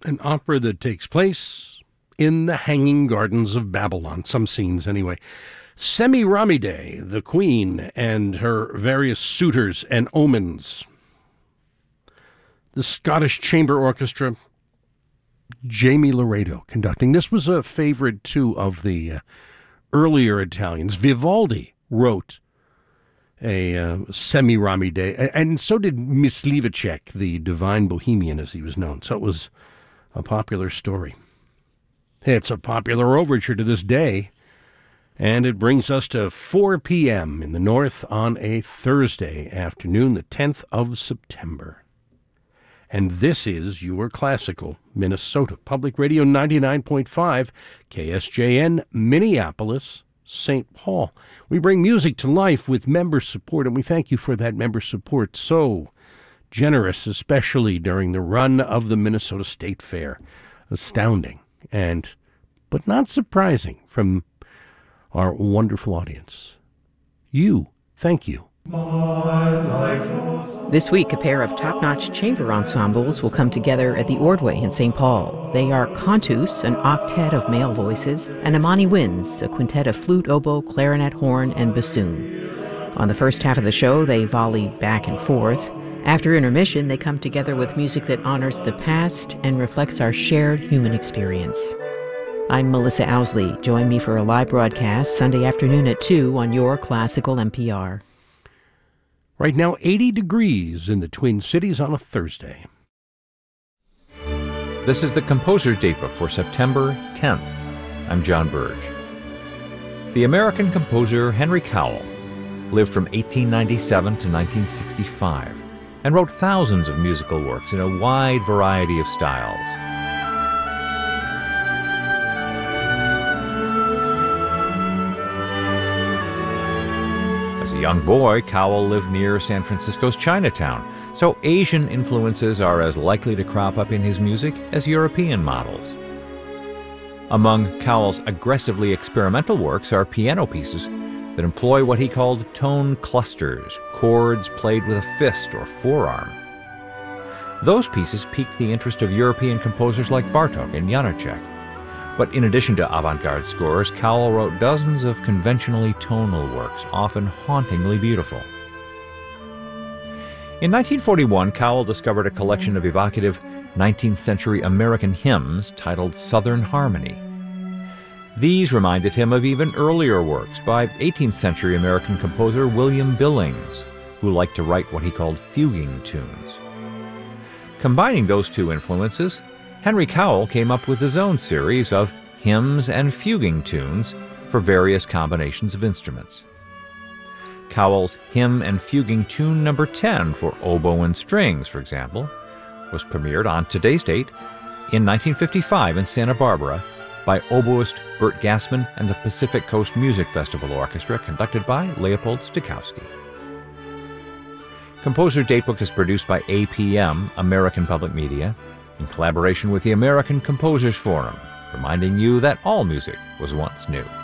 An opera that takes place in the Hanging Gardens of Babylon, some scenes anyway. Semiramide, the queen, and her various suitors and omens. The Scottish Chamber Orchestra, Jamie Laredo conducting. This was a favorite, too, of the earlier Italians. Vivaldi wrote a Semiramide, and so did Myslivacek, the divine bohemian, as he was known. So it was a popular story. It's a popular overture to this day, and it brings us to 4 p.m. in the north on a Thursday afternoon, the 10th of September. And this is your classical Minnesota Public Radio 99.5, KSJN, Minneapolis, St. Paul. We bring music to life with member support, and we thank you for that member support. So generous, especially during the run of the Minnesota State Fair. Astounding, but not surprising from our wonderful audience. Thank you. This week, a pair of top-notch chamber ensembles will come together at the Ordway in St. Paul. They are Cantus, an octet of male voices, and Amani Winds, a quintet of flute, oboe, clarinet, horn, and bassoon. On the first half of the show, they volley back and forth. After intermission, they come together with music that honors the past and reflects our shared human experience. I'm Melissa Owsley. Join me for a live broadcast Sunday afternoon at 2 on your classical NPR. Right now, 80 degrees in the Twin Cities on a Thursday. This is the Composer's Datebook for September 10th. I'm John Burge. The American composer Henry Cowell lived from 1897 to 1965 and wrote thousands of musical works in a wide variety of styles. As a young boy, Cowell lived near San Francisco's Chinatown, so Asian influences are as likely to crop up in his music as European models. Among Cowell's aggressively experimental works are piano pieces that employ what he called tone clusters, chords played with a fist or forearm. Those pieces piqued the interest of European composers like Bartók and Janáček. But in addition to avant-garde scores, Cowell wrote dozens of conventionally tonal works, often hauntingly beautiful. In 1941, Cowell discovered a collection of evocative 19th century American hymns titled Southern Harmony. These reminded him of even earlier works by 18th century American composer William Billings, who liked to write what he called fuguing tunes. Combining those two influences, Henry Cowell came up with his own series of hymns and fuguing tunes for various combinations of instruments. Cowell's Hymn and Fuguing Tune No. 10 for oboe and strings, for example, was premiered on today's date in 1955 in Santa Barbara by oboist Bert Gassman and the Pacific Coast Music Festival Orchestra, conducted by Leopold Stokowski. Composer's Datebook is produced by APM, American Public Media, in collaboration with the American Composers Forum, reminding you that all music was once new.